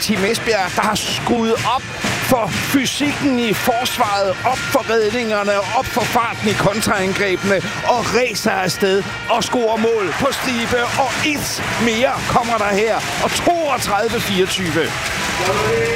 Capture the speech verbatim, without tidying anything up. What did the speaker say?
Team Esbjerg, der har skruet op for fysikken i forsvaret, op for redningerne, op for farten i kontraangrebene og ræser afsted og scorer mål på stribe. Og et mere kommer der her, og toogtredive fireogtyve.